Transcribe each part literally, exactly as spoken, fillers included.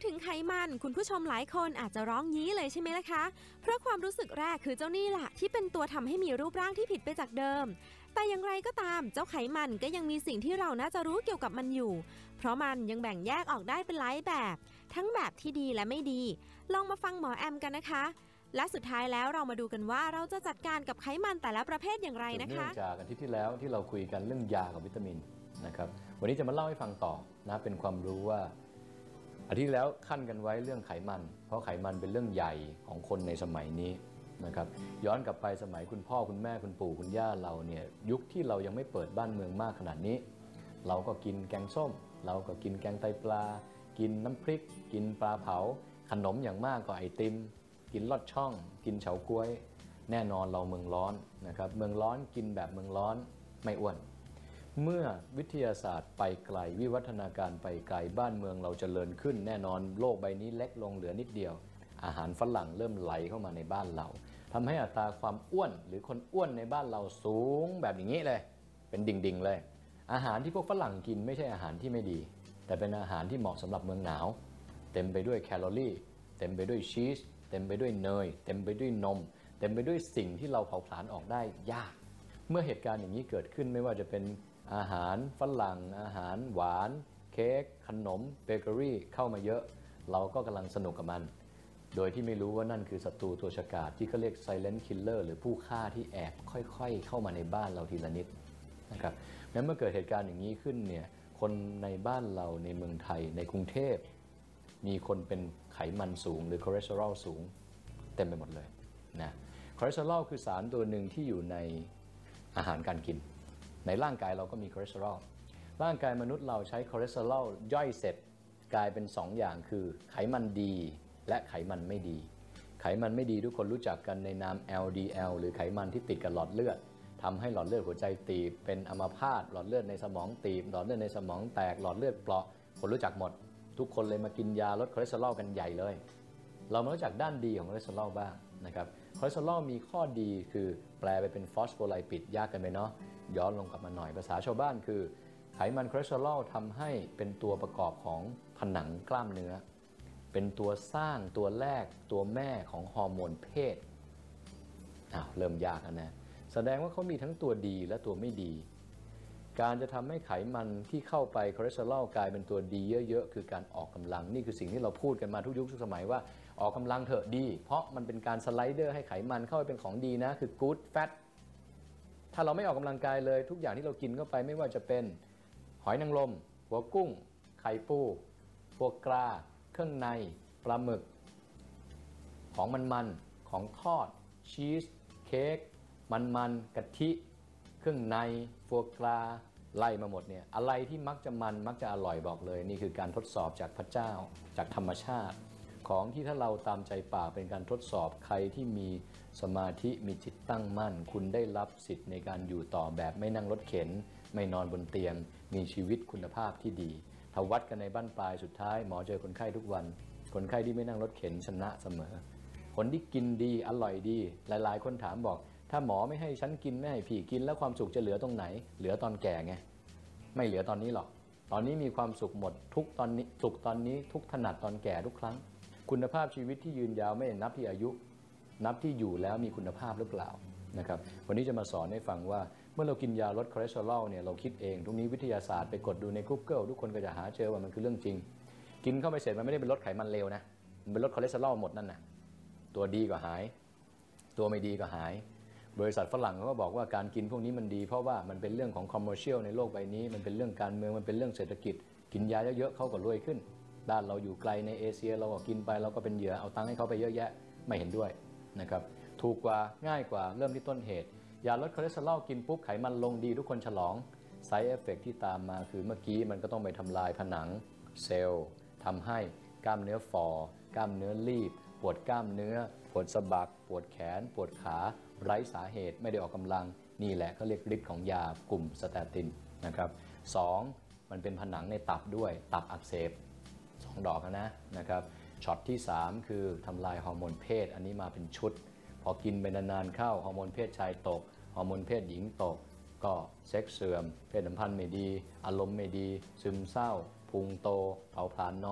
ถึงไขมันคุณผู้ชมหลายคนอาจจะร้องยี้เลยใช่ไหมล่ะคะเพราะความรู้สึกแรกคือเจ้านี่แหละที่เป็นตัวทำให้มีรูปร่างที่ผิดไปจากเดิมแต่อย่างไรก็ตามเจ้าไขมันก็ยังมีสิ่งที่เราน่าจะรู้เกี่ยวกับมันอยู่เพราะมันยังแบ่งแยกออกได้เป็นหลายแบบทั้งแบบที่ดีและไม่ดีลองมาฟังหมอแอมกันนะคะและสุดท้ายแล้วเรามาดูกันว่าเราจะจัดการกับไขมันแต่ละประเภทอย่างไรนะคะเนื่องจากอาทิตย์ที่แล้วที่เราคุยกันเรื่องยากับวิตามินนะครับวันนี้จะมาเล่าให้ฟังต่อนะเป็นความรู้ว่าอาทิตย์แล้วขั้นกันไว้เรื่องไขมันเพราะไขมันเป็นเรื่องใหญ่ของคนในสมัยนี้นะครับย้อนกลับไปสมัยคุณพ่อคุณแม่คุณปู่คุณย่าเราเนี่ยยุคที่เรายังไม่เปิดบ้านเมืองมากขนาดนี้เราก็กินแกงส้มเราก็กินแกงไตปลากินน้ำพริกกินปลาเผาขนมอย่างมากก็ไอติมกินลอดช่องกินเฉาก๊วยแน่นอนเราเมืองร้อนนะครับเมืองร้อนกินแบบเมืองร้อนไม่อ้วนเมื่อวิทยาศาสตร์ไปไกลวิวัฒนาการไปไกลบ้านเมืองเราเจริญขึ้นแน่นอนโลกใบนี้เล็กลงเหลือนิดเดียวอาหารฝรั่งเริ่มไหลเข้ามาในบ้านเราทำให้อัตราความอ้วนหรือคนอ้วนในบ้านเราสูงแบบอย่างนี้เลยเป็นดิ่งๆเลยอาหารที่พวกฝรั่งกินไม่ใช่อาหารที่ไม่ดีแต่เป็นอาหารที่เหมาะสำหรับเมืองหนาวเต็มไปด้วยแคลอรี่เต็มไปด้วยชีสเต็มไปด้วยเนยเต็มไปด้วยนมเต็มไปด้วยสิ่งที่เราเผาผลาญออกได้ยากเมื่อเหตุการณ์อย่างนี้เกิดขึ้นไม่ว่าจะเป็นอาหารฝรั่งอาหารหวานเค้กขนมเบเกอรี่เข้ามาเยอะเราก็กำลังสนุกกับมันโดยที่ไม่รู้ว่านั่นคือศัตรูตัวฉกาจที่เขาเรียก silent killer หรือผู้ฆ่าที่แอบค่อยๆเข้ามาในบ้านเราทีละนิดนะครับงั้นเมื่อเกิดเหตุการณ์อย่างนี้ขึ้นเนี่ยคนในบ้านเราในเมืองไทยในกรุงเทพมีคนเป็นไขมันสูงหรือคอเลสเตอรอลสูงเต็มไปหมดเลยนะคอเลสเตอรอลคือสารตัวหนึ่งที่อยู่ในอาหารการกินในร่างกายเราก็มีคอเลสเตอรอลร่างกายมนุษย์เราใช้คอเลสเตอรอลย่อยเสร็จกลายเป็นสองอย่างคือไขมันดีและไขมันไม่ดีไขมันไม่ดีทุกคนรู้จักกันในนาม แอล ดี แอล หรือไขมันที่ติดกับหลอดเลือดทำให้หลอดเลือดหัวใจตีบเป็นอัมพาตหลอดเลือดในสมองตีบหลอดเลือดในสมองแตกหลอดเลือดเปราะคนรู้จักหมดทุกคนเลยมากินยาลดคอเลสเตอรอลกันใหญ่เลยเรามารู้จักด้านดีของคอเลสเตอรอลบ้างนะครับคอเลสเตอรอลมีข้อดีคือแปลไปเป็นฟอสโฟไลปิดยากกันไปเนาะย้อนลงกลับมาหน่อยภาษาชาวบ้านคือไขมันคอเลสเตอรอลทำให้เป็นตัวประกอบของผนังกล้ามเนื้อเป็นตัวสร้างตัวแรกตัวแม่ของฮอร์โมนเพศอ้าวเริ่มยากแล้วนะแสดงว่าเขามีทั้งตัวดีและตัวไม่ดีการจะทำให้ไขมันที่เข้าไปคอเลสเตอรอลกลายเป็นตัวดีเยอะๆคือการออกกำลังนี่คือสิ่งที่เราพูดกันมาทุกยุคทุกสมัยว่าออกกำลังเถอะดีเพราะมันเป็นการสไลเดอร์ให้ไขมันเข้าไปเป็นของดีนะคือ good fat ถ้าเราไม่ออกกำลังกายเลยทุกอย่างที่เรากินเข้าไปไม่ว่าจะเป็นหอยนางรมหัวกุ้งไข่ปูโฟกราเครื่องในปลาหมึกของมันๆของทอดชีสเค้กมันๆกะทิเครื่องในโฟกราไล่มาหมดเนี่ยอะไรที่มักจะมันมักจะอร่อยบอกเลยนี่คือการทดสอบจากพระเจ้าจากธรรมชาติของที่ถ้าเราตามใจปากเป็นการทดสอบใครที่มีสมาธิมีจิตตั้งมั่นคุณได้รับสิทธิ์ในการอยู่ต่อแบบไม่นั่งรถเข็นไม่นอนบนเตียงมีชีวิตคุณภาพที่ดีถ้าวัดกันในบั้นปลายสุดท้ายหมอเจอคนไข้ทุกวันคนไข้ที่ไม่นั่งรถเข็นชนะเสมอคนที่กินดีอร่อยดีหลายๆคนถามบอกถ้าหมอไม่ให้ฉันกินไม่ให้พี่กินแล้วความสุขจะเหลือตรงไหนเหลือตอนแก่ไงไม่เหลือตอนนี้หรอกตอนนี้มีความสุขหมดทุกตอนนี้สุขตอนนี้ทุกถนัดตอนแก่ทุกครั้งคุณภาพชีวิตที่ยืนยาวไม่ได้นับที่อายุนับที่อยู่แล้วมีคุณภาพหรือเปล่านะครับวันนี้จะมาสอนให้ฟังว่าเมื่อเรากินยาลดคอเลสเตอรอลเนี่ยเราคิดเองตรงนี้วิทยาศาสตร์ไปกดดูใน Google ทุกคนก็จะหาเจอว่ามันคือเรื่องจริงกินเข้าไปเสร็จมันไม่ได้เป็นลดไขมันเลวนะมันเป็นลดคอเลสเตอรอลหมดนั่นนะตัวดีก็หายตัวไม่ดีก็หายบริษัทฝรั่งเขาก็บอกว่าการกินพวกนี้มันดีเพราะว่ามันเป็นเรื่องของคอมเมอร์เชียลในโลกใบนี้มันเป็นเรื่องการเมืองมันเป็นเรื่องเศรษฐกิจกินยาเยอะๆเขาก็รวยขึ้นด้านเราอยู่ไกลในเอเชียเราก็กินไปเราก็เป็นเหยื่อเอาตังค์ให้เขาไปเยอะแยะไม่เห็นด้วยนะครับถูกกว่าง่ายกว่าเริ่มที่ต้นเหตุยาลดคอเลสเตอรอลกินปุ๊บไขมันลงดีทุกคนฉลองไซด์เอฟเฟกต์ที่ตามมาคือเมื่อกี้มันก็ต้องไปทำลายผนังเซลล์ทำให้กล้ามเนื้อฝ่อกล้ามเนื้อรีบปวดกล้ามเนื้อปวดสะบักปวดแขนปวดขาไร้สาเหตุไม่ได้ออกกำลังนี่แหละเขาเรียกฤทธิ์ของยากลุ่มสเตตินนะครับสองมันเป็นผนังในตับด้วยตับอักเสบสองดอกนะนะครับช็อตที่สามคือทำลายฮอร์โมนเพศอันนี้มาเป็นชุดพอกินไปนานๆเข้าฮอร์โมนเพศชายตกฮอร์โมนเพศหญิงตกก็เซ็กซ์เสื่อมเพศสัมพันธ์ไม่ดีอารมณ์ไม่ดีซึมเศร้าพุงโตเผาผลาญน้อย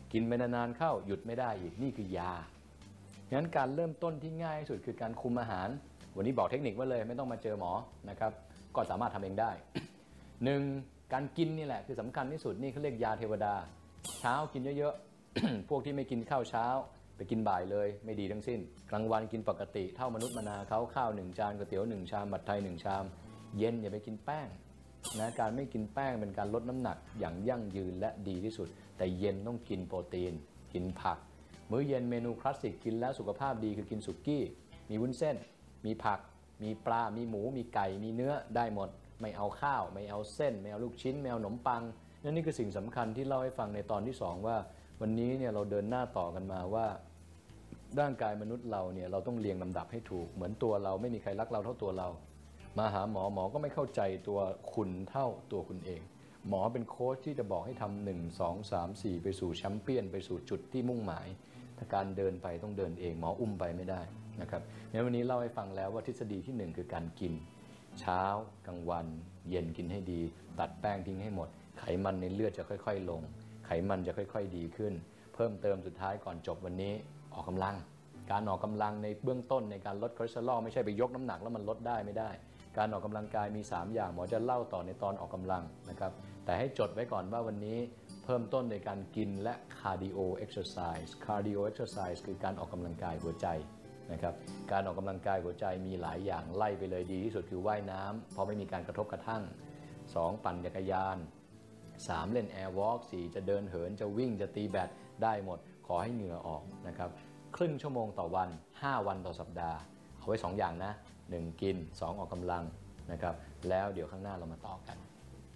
กินไปนานๆเข้าหยุดไม่ได้อีกนี่คือยางั้นการเริ่มต้นที่ง่ายที่สุดคือการคุมอาหารวันนี้บอกเทคนิคไว้เลยไม่ต้องมาเจอหมอนะครับก็สามารถทำเองได้ หนึ่งการกินนี่แหละคือสำคัญที่สุดนี่เขาเรียกยาเทวดาเช้ากินเยอะๆ พวกที่ไม่กินข้าวเช้าไปกินบ่ายเลยไม่ดีทั้งสิ้นกลางวันกินปกติเท่ามนุษย์มนาเขาข้าวหนึ่งจานก๋วยเตี๋ยวหนึ่งชามผัดไทยหนึ่งชามเย็นอย่าไปกินแป้งนะการไม่กินแป้งเป็นการลดน้ำหนักอย่างยั่งยืนและดีที่สุดแต่เย็นต้องกินโปรตีนกินผักมื้อเย็นเมนูคลาสสิกกินแล้วสุขภาพดีคือกินสุกี้มีวุ้นเส้นมีผักมีปลามีหมูมีไก่มีเนื้อได้หมดไม่เอาข้าวไม่เอาเส้นไม่เอาลูกชิ้นไม่เอาขนมปังนั่นนี่คือสิ่งสำคัญที่เล่าให้ฟังในตอนที่สองว่าวันนี้เนี่ยเราเดินหน้าต่อกันมาว่าร่างกายมนุษย์เราเนี่ยเราต้องเรียงลำดับให้ถูกเหมือนตัวเราไม่มีใครรักเราเท่าตัวเรามาหาหมอหมอก็ไม่เข้าใจตัวคุณเท่าตัวคุณเองหมอเป็นโค้ชที่จะบอกให้ทำหนึ่งสองสามสี่ไปสู่แชมเปี้ยนไปสู่จุดที่มุ่งหมายถ้าการเดินไปต้องเดินเองหมออุ้มไปไม่ได้นะครับงั้นวันนี้เล่าให้ฟังแล้วว่าทฤษฎีที่หนึ่งคือการกินเช้ากลางวันเย็นกินให้ดีตัดแป้งทิ้งให้หมดไขมันในเลือดจะค่อยๆลงไขมันจะค่อยๆดีขึ้นเพิ่มเติมสุดท้ายก่อนจบวันนี้ออกกำลังการออกกำลังในเบื้องต้นในการลดคอเลสเตอรอลไม่ใช่ไปยกน้ำหนักแล้วมันลดได้ไม่ได้การออกกำลังกายมีสามอย่างหมอจะเล่าต่อในตอนออกกำลังนะครับแต่ให้จดไว้ก่อนว่าวันนี้เพิ่มต้นในการกินและคาร์ดิโอเอ็กซ์ไซส์คาร์ดิโอเอ็กซ์ไซส์คือการออกกำลังกายหัวใจนะครับการออกกำลังกายหัวใจมีหลายอย่างไล่ไปเลยดีที่สุดคือว่ายน้ำเพราะไม่มีการกระทบกระทั่งสองปั่นจักรยานสามเล่นแอร์วอล์กสี่จะเดินเหินจะวิ่งจะตีแบดได้หมดขอให้เหงื่อออกนะครับครึ่งชั่วโมงต่อวันห้าวันต่อสัปดาห์เอาไว้สองอย่างนะหนึ่งกินสองออกกำลังนะครับแล้วเดี๋ยวข้างหน้าเรามาต่อกัน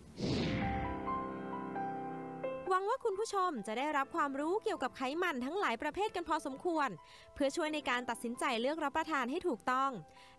หวังว่าคุณผู้ชมจะได้รับความรู้เกี่ยวกับไขมันทั้งหลายประเภทกันพอสมควรเพื่อช่วยในการตัดสินใจเลือกรับประทานให้ถูกต้อง